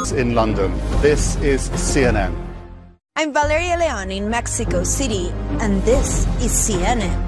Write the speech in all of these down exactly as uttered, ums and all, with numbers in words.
in London. This is C N N. I'm Valeria Leon in Mexico City, and this is C N N.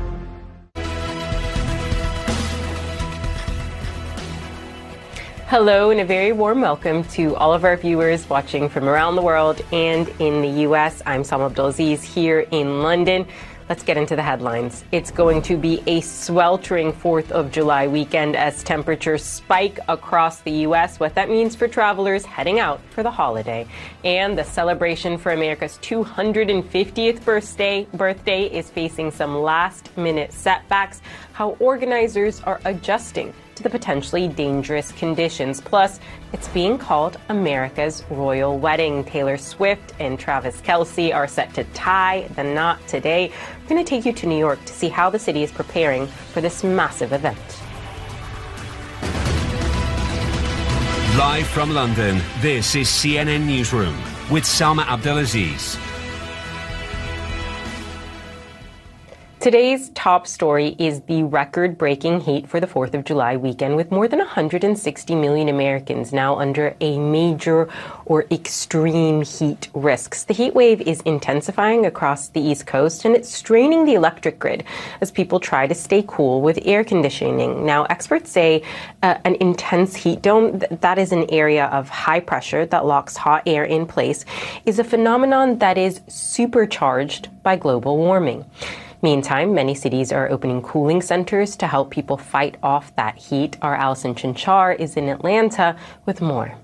Hello and a very warm welcome to all of our viewers watching from around the world and in the U S. I'm Salma Abdulaziz here in London. Let's get into the headlines. It's going to be a sweltering fourth of July weekend as temperatures spike across the U S. What that means for travelers heading out for the holiday. And the celebration for America's two hundred fiftieth birthday, birthday is facing some last-minute setbacks. How organizers are adjusting to the potentially dangerous conditions. Plus, it's being called America's royal wedding. Taylor Swift and Travis Kelce are set to tie the knot today. We're going to take you to New York to see how the city is preparing for this massive event. Live from London, this is C N N Newsroom with Salma Abdulaziz. Today's top story is the record-breaking heat for the fourth of July weekend, with more than one hundred sixty million Americans now under a major or extreme heat risks. The heat wave is intensifying across the East Coast, and it's straining the electric grid as people try to stay cool with air conditioning. Now, experts say uh, an intense heat dome, th- that is an area of high pressure that locks hot air in place, is a phenomenon that is supercharged by global warming. Meantime, many cities are opening cooling centers to help people fight off that heat. Our Allison Chinchar is in Atlanta with more.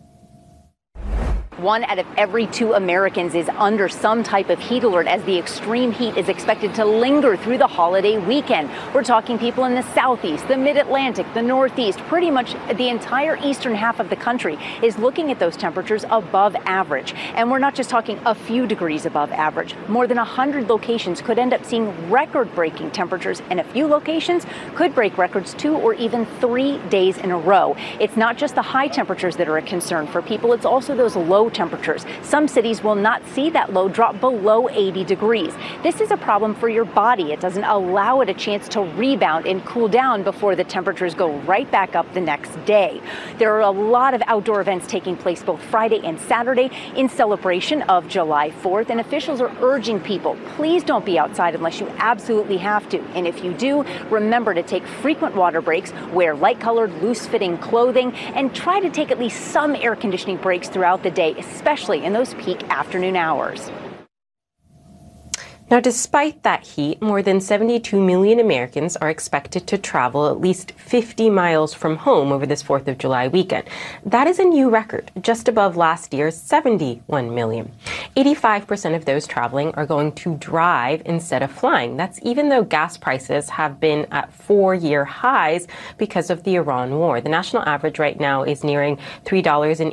One out of every two Americans is under some type of heat alert as the extreme heat is expected to linger through the holiday weekend. We're talking people in the southeast, the mid-Atlantic, the northeast, pretty much the entire eastern half of the country is looking at those temperatures above average. And we're not just talking a few degrees above average. More than one hundred locations could end up seeing record-breaking temperatures, and a few locations could break records two or even three days in a row. It's not just the high temperatures that are a concern for people, it's also those low temperatures. Some cities will not see that low drop below eighty degrees. This is a problem for your body. It doesn't allow it a chance to rebound and cool down before the temperatures go right back up the next day. There are a lot of outdoor events taking place both Friday and Saturday in celebration of July fourth, and officials are urging people, please don't be outside unless you absolutely have to. And if you do, remember to take frequent water breaks, wear light-colored, loose-fitting clothing, and try to take at least some air conditioning breaks throughout the day, especially in those peak afternoon hours. Now, despite that heat, more than seventy-two million Americans are expected to travel at least fifty miles from home over this fourth of July weekend. That is a new record, just above last year's seventy-one million. eighty-five percent of those traveling are going to drive instead of flying. That's even though gas prices have been at four-year highs because of the Iran war. The national average right now is nearing three dollars and